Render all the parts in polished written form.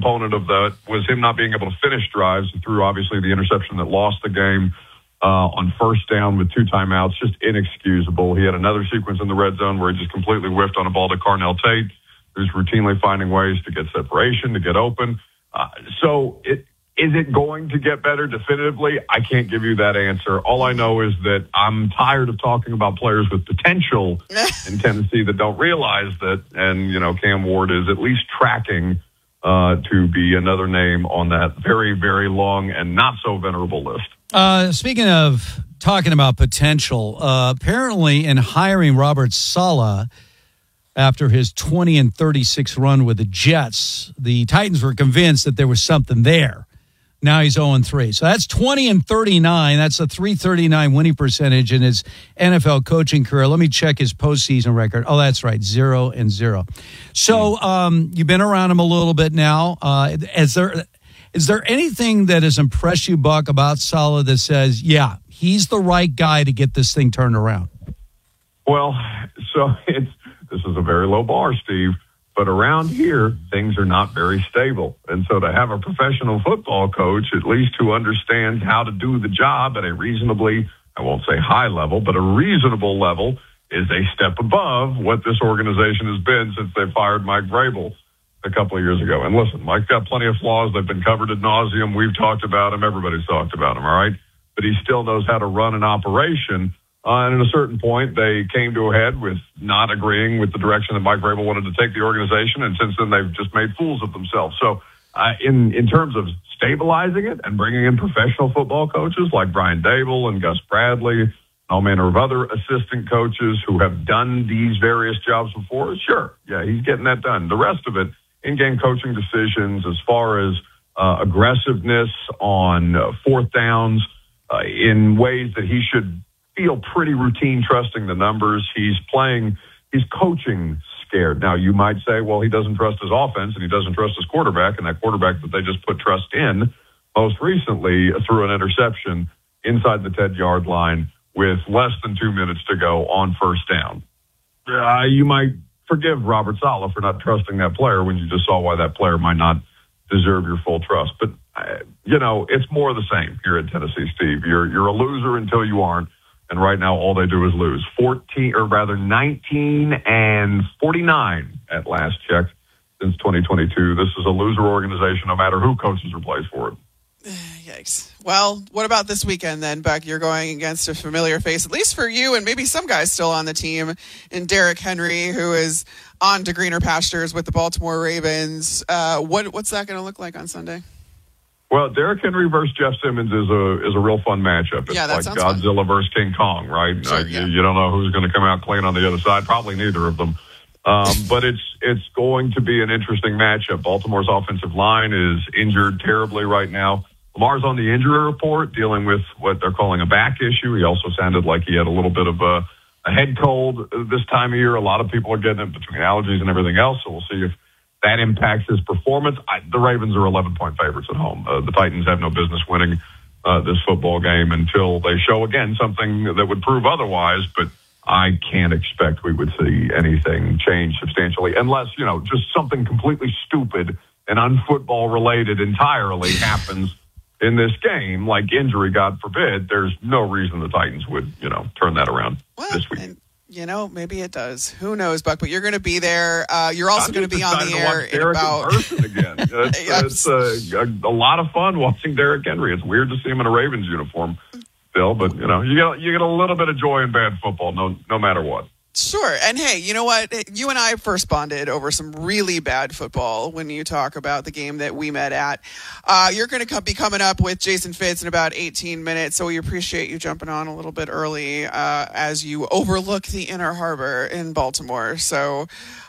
component of that was him not being able to finish drives. He threw, obviously, the interception that lost the game on first down with 2 timeouts, just inexcusable. He had another sequence in the red zone where he just completely whiffed on a ball to Carnell Tate, who's routinely finding ways to get separation, to get open. Is it going to get better definitively? I can't give you that answer. All I know is that I'm tired of talking about players with potential in Tennessee that don't realize that. And, Cam Ward is at least tracking to be another name on that very, very long and not so venerable list. Speaking of talking about potential, apparently in hiring Robert Saleh after his 20-36 run with the Jets, the Titans were convinced that there was something there. Now he's 0-3. So that's 20-39. That's a .339 winning percentage in his NFL coaching career. Let me check his postseason record. Oh, that's right, 0-0. So you've been around him a little bit now. Is there anything that has impressed you, Buck, about Saleh that says, yeah, he's the right guy to get this thing turned around? Well, this is a very low bar, Steve. But around here, things are not very stable. And so to have a professional football coach, at least who understands how to do the job at a reasonably, I won't say high level, but a reasonable level, is a step above what this organization has been since they fired Mike Vrabel a couple of years ago. And listen, Mike's got plenty of flaws. They've been covered ad nauseum. We've talked about him. Everybody's talked about him, all right? But he still knows how to run an operation. And at a certain point, they came to a head with not agreeing with the direction that Mike Vrabel wanted to take the organization, and since then they've just made fools of themselves. So in terms of stabilizing it and bringing in professional football coaches like Brian Dable and Gus Bradley, and all manner of other assistant coaches who have done these various jobs before, sure, yeah, he's getting that done. The rest of it, in-game coaching decisions as far as aggressiveness on fourth downs in ways that he should feel pretty routine, trusting the numbers. He's coaching scared. Now, you might say, well, he doesn't trust his offense and he doesn't trust his quarterback, and that quarterback that they just put trust in most recently threw an interception inside the 10-yard line with less than 2 minutes to go on first down. You might forgive Robert Saleh for not trusting that player when you just saw why that player might not deserve your full trust. But, it's more of the same here at Tennessee, Steve. You're a loser until you aren't. And right now, all they do is lose. 19-49 at last check since 2022. This is a loser organization, no matter who coaches or plays for it. Yikes. Well, what about this weekend then, Buck? You're going against a familiar face, at least for you, and maybe some guys still on the team, in Derrick Henry, who is on to greener pastures with the Baltimore Ravens. What's that going to look like on Sunday? Well, Derrick Henry versus Jeff Simmons is a real fun matchup. It's like Godzilla fun. Versus King Kong, right? Sure, yeah. You don't know who's going to come out clean on the other side. Probably neither of them. But it's going to be an interesting matchup. Baltimore's offensive line is injured terribly right now. Lamar's on the injury report, dealing with what they're calling a back issue. He also sounded like he had a little bit of a head cold this time of year. A lot of people are getting it between allergies and everything else, so we'll see if that impacts his performance. The Ravens are 11-point favorites at home. The Titans have no business winning this football game until they show again something that would prove otherwise. But I can't expect we would see anything change substantially unless, just something completely stupid and unfootball related entirely happens in this game, like injury, God forbid. There's no reason the Titans would, turn that around this week. Maybe it does. Who knows, Buck? But you're going to be there. You're also going to be on the air in about... again. It's a lot of fun watching Derrick Henry. It's weird to see him in a Ravens uniform still, but, you get a little bit of joy in bad football, no matter what. Sure. And hey, you know what? You and I first bonded over some really bad football when you talk about the game that we met at. You're going to be coming up with Jason Fitz in about 18 minutes, so we appreciate you jumping on a little bit early as you overlook the Inner Harbor in Baltimore. So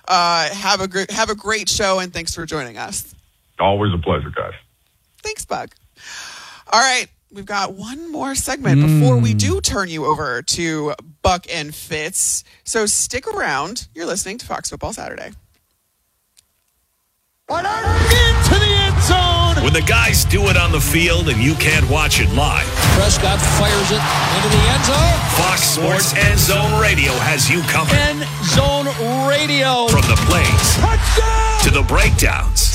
have a great show, and thanks for joining us. Always a pleasure, guys. Thanks, Buck. All right. We've got one more segment before we do turn you over to Buck and Fitz. So stick around. You're listening to Fox Football Saturday. Into the end zone. When the guys do it on the field and you can't watch it live. Prescott fires it into the end zone. Fox Sports End Zone Radio has you covered. End Zone Radio. From the plays Touchdown! to the breakdowns.